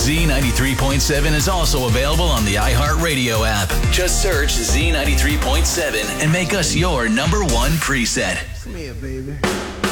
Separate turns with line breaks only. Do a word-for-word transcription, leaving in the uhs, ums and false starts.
Z ninety-three point seven is also available on the iHeartRadio app. Just search Z ninety-three point seven and make us your number one preset.
Come here, baby.